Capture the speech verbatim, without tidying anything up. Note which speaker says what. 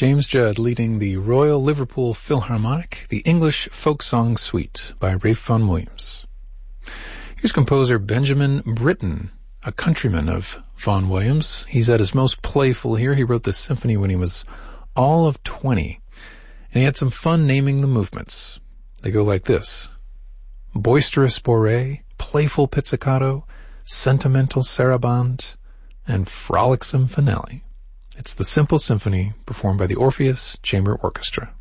Speaker 1: James Judd leading the Royal Liverpool Philharmonic, the English Folk Song Suite by Ralph Vaughan Williams. Here's composer Benjamin Britten, a countryman of Vaughan Williams. He's at his most playful here. He wrote this symphony when he was all of twenty, and he had some fun naming the movements. They go like this: boisterous bourrée, playful pizzicato, sentimental sarabande, and frolicsome finale. It's the Simple Symphony performed by the Orpheus Chamber Orchestra.